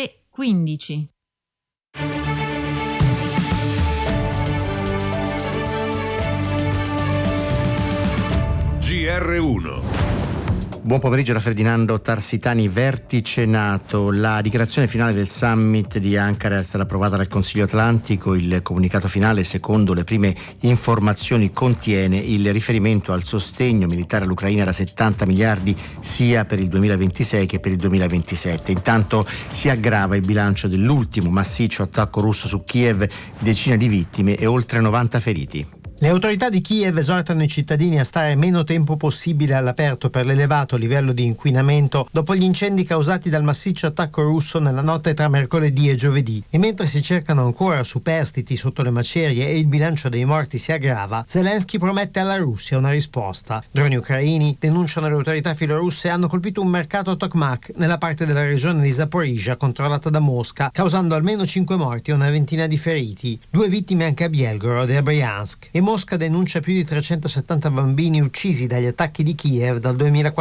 23:15. GR1. Buon pomeriggio da Ferdinando Tarsitani, vertice NATO. La dichiarazione finale del summit di Ankara è stata approvata dal Consiglio Atlantico. Il comunicato finale, secondo le prime informazioni, contiene il riferimento al sostegno militare all'Ucraina da 70 miliardi sia per il 2026 che per il 2027. Intanto si aggrava il bilancio dell'ultimo massiccio attacco russo su Kiev, decine di vittime e oltre 90 feriti. Le autorità di Kiev esortano i cittadini a stare meno tempo possibile all'aperto per l'elevato livello di inquinamento dopo gli incendi causati dal massiccio attacco russo nella notte tra mercoledì e giovedì. E mentre si cercano ancora superstiti sotto le macerie e il bilancio dei morti si aggrava, Zelensky promette alla Russia una risposta. Droni ucraini, denunciano le autorità filorusse, hanno colpito un mercato Tokmak nella parte della regione di Zaporizhzhia controllata da Mosca, causando almeno 5 morti e una ventina di feriti. 2 vittime anche a Belgorod e a Bryansk. E Mosca denuncia più di 370 bambini uccisi dagli attacchi di Kiev dal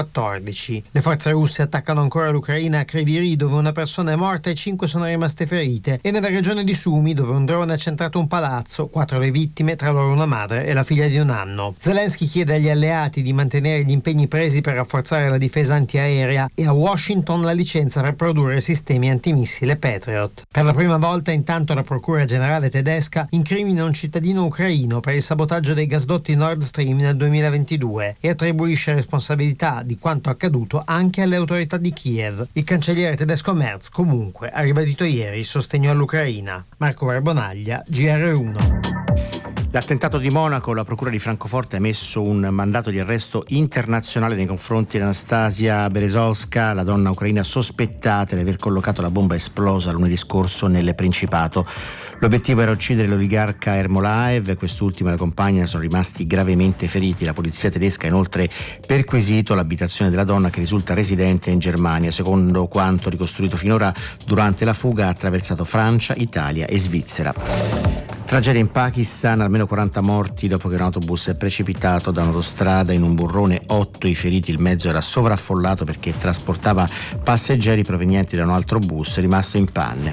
2014. Le forze russe attaccano ancora l'Ucraina a Kryvyi, dove una persona è morta e 5 sono rimaste ferite, e nella regione di Sumy, dove un drone ha centrato un palazzo, 4 le vittime, tra loro una madre e la figlia di 1 anno. Zelensky chiede agli alleati di mantenere gli impegni presi per rafforzare la difesa antiaerea e a Washington la licenza per produrre sistemi antimissile Patriot. Per la prima volta, intanto, la Procura Generale tedesca incrimina un cittadino ucraino per il sabotaggio dei gasdotti Nord Stream nel 2022 e attribuisce responsabilità di quanto accaduto anche alle autorità di Kiev. Il cancelliere tedesco Merz comunque ha ribadito ieri il sostegno all'Ucraina. Marco Verbonaglia, GR1. L'attentato di Monaco, la procura di Francoforte ha emesso un mandato di arresto internazionale nei confronti di Anastasia Berezovska, la donna ucraina sospettata di aver collocato la bomba esplosa lunedì scorso nel Principato. L'obiettivo era uccidere l'oligarca Ermolaev, quest'ultimo e la compagna sono rimasti gravemente feriti. La polizia tedesca ha inoltre perquisito l'abitazione della donna, che risulta residente in Germania. Secondo quanto ricostruito finora, durante la fuga ha attraversato Francia, Italia e Svizzera. Tragedia in Pakistan, almeno 40 morti dopo che un autobus è precipitato da un'autostrada in un burrone, 8 i feriti. Il mezzo era sovraffollato perché trasportava passeggeri provenienti da un altro bus rimasto in panne.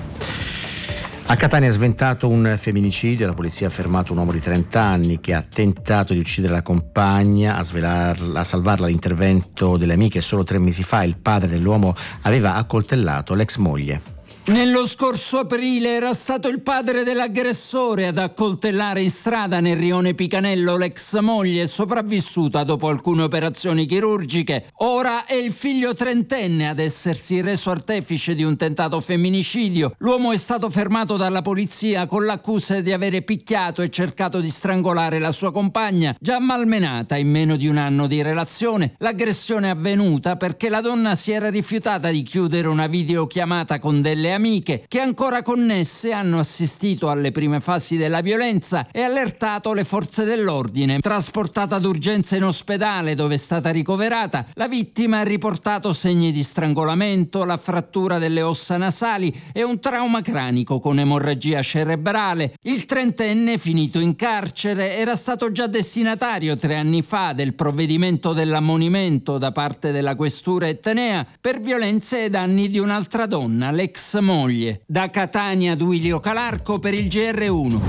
A Catania è sventato un femminicidio, la polizia ha fermato un uomo di 30 anni che ha tentato di uccidere la compagna. A salvarla l'intervento delle amiche. Solo 3 mesi fa il padre dell'uomo aveva accoltellato l'ex moglie. Nello scorso aprile era stato il padre dell'aggressore ad accoltellare in strada nel rione Picanello l'ex moglie sopravvissuta dopo alcune operazioni chirurgiche. Ora è il figlio 30enne ad essersi reso artefice di un tentato femminicidio. L'uomo è stato fermato dalla polizia con l'accusa di avere picchiato e cercato di strangolare la sua compagna, già malmenata in meno di 1 anno di relazione. L'aggressione è avvenuta perché la donna si era rifiutata di chiudere una videochiamata con delle amiche che, ancora connesse, hanno assistito alle prime fasi della violenza e allertato le forze dell'ordine. Trasportata d'urgenza in ospedale, dove è stata ricoverata, la vittima ha riportato segni di strangolamento, la frattura delle ossa nasali e un trauma cranico con emorragia cerebrale. Il 30enne, finito in carcere, era stato già destinatario 3 anni fa del provvedimento dell'ammonimento da parte della questura etnea per violenze ai danni di un'altra donna, l'ex moglie. Da Catania, Duilio Calarco per il GR1.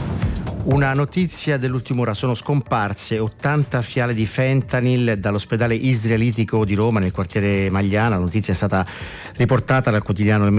Una notizia dell'ultima ora: sono scomparse 80 fiale di fentanyl dall'ospedale israelitico di Roma nel quartiere Magliana. La notizia è stata riportata dal quotidiano